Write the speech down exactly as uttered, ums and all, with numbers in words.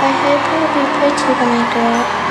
I hope you'll be pretty when I do it.